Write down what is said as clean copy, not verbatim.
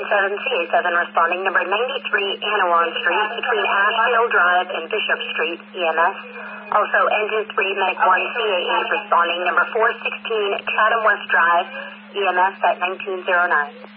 CA7 responding. Number 93 Anawan Street between Ashfield Drive and Bishop Street, EMS. Also, Engine 3 Medic 1 CA8 responding. Number 416 Chatham West Drive, EMS at 1909.